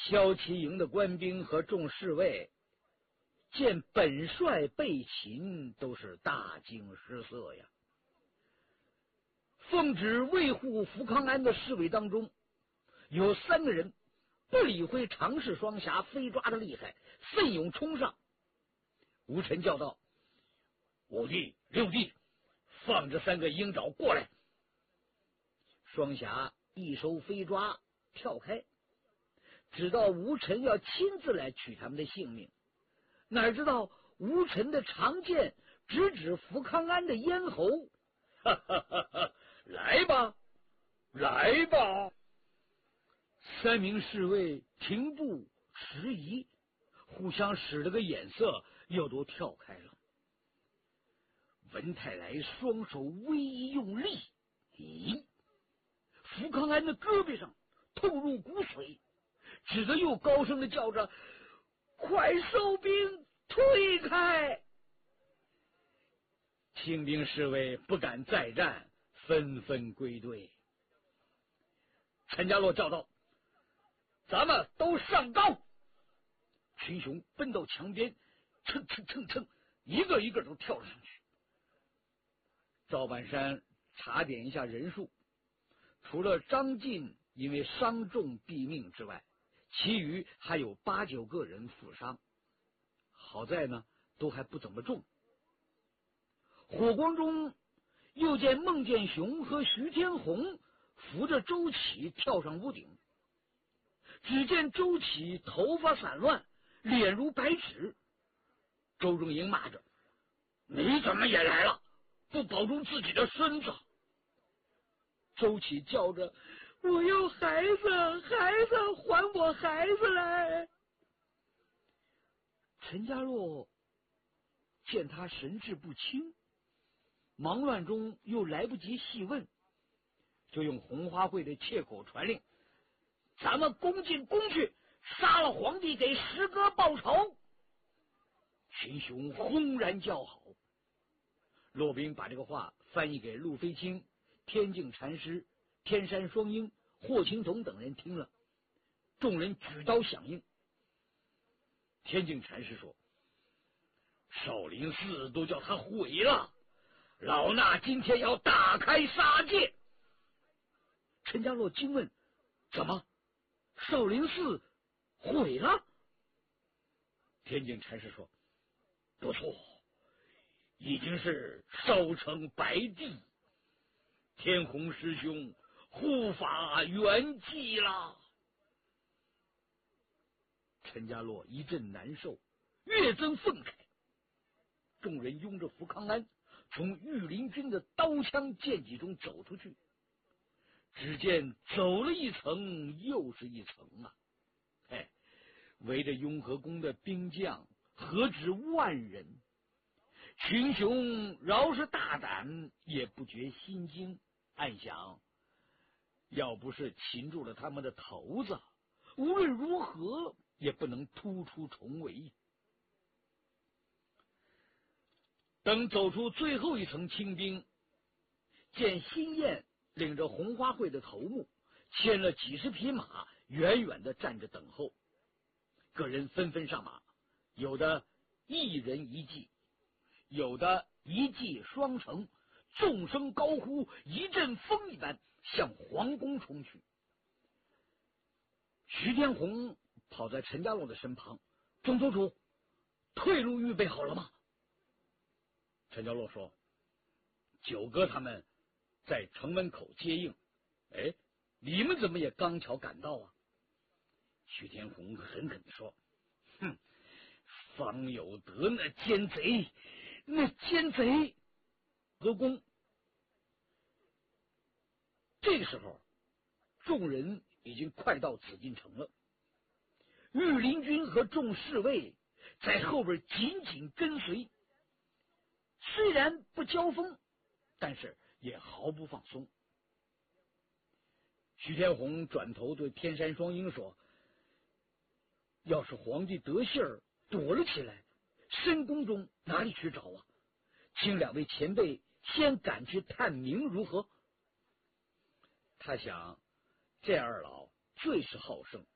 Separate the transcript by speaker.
Speaker 1: 骁骑营的官兵和众侍卫见本帅被擒，都是大惊失色呀。奉旨维护福康安的侍卫当中，有3个人不理会常侍双侠飞抓的厉害，奋勇冲上。吴臣叫道：“5弟、6弟，放这3个鹰爪过来！”双侠一收飞抓，跳开，知道吴臣要亲自来取他们的性命，哪知道吴臣的长剑直指福康安的咽喉。哈哈哈哈！来吧，来吧！3名侍卫停步迟疑，互相使了个眼色，又都跳开了。文泰来双手微一用力，咦，福康安的胳膊上痛入骨髓，只得又高声的叫着：“快收兵，退开！”清兵侍卫不敢再战，纷纷归队。陈家洛叫道：“咱们都上高！”群雄奔到墙边，蹭，一个一个都跳了上去。赵板山查点一下人数，除了张晋因为伤重毙命之外，其余还有8、9个人负伤。好在呢，都还不怎么重。火光中又见孟建雄和徐天红扶着周启跳上屋顶，只见周启头发散乱，脸如白纸。周仲营骂着：“你怎么也来了？不保重自己的身子！”周启叫着：“我要孩子，孩子，还我孩子来！”陈家洛见他神志不清，忙乱中又来不及细问，就用红花会的切口传令：“咱们攻进宫去，杀了皇帝，给师哥报仇！”群雄轰然叫好。骆宾把这个话翻译给陆飞卿、天净禅师、天山双鹰、霍青桐等人听了，众人举刀响应。天净禅师说：“少林寺都叫他毁了，老衲今天要大开杀戒。”陈家洛惊问：“怎么，少林寺毁了？”天净禅师说：“不错，已经是烧成白地，天虹师兄护法圆寂了。”陈家洛一阵难受，越增愤慨。众人拥着福康安从御林军的刀枪剑戟中走出去，只见走了一层又是一层啊！围着雍和宫的兵将何止10000人，群雄饶是大胆也不觉心惊，暗想：要不是擒住了他们的头子，无论如何也不能突出重围。等走出最后一层清兵，见辛燕领着红花会的头目，牵了几十匹马，远远的站着等候。个人纷纷上马，有的1人1骑，有的1骑双乘，众声高呼，一阵风一般向皇宫冲去。徐天红跑在陈家洛的身旁：“总督主，退路预备好了吗？”陈家洛说：“九哥他们在城门口接应，你们怎么也刚巧赶到啊？”徐天红狠狠地说：“哼，方有德那奸贼，何公！”这个时候，众人已经快到紫禁城了，御林军和众侍卫在后边紧紧跟随，虽然不交锋，但是也毫不放松。徐天红转头对天山双鹰说：“要是皇帝得信儿躲了起来，深宫中哪里去找啊？请2位前辈先赶去探明如何？”他想，这2老最是好胜，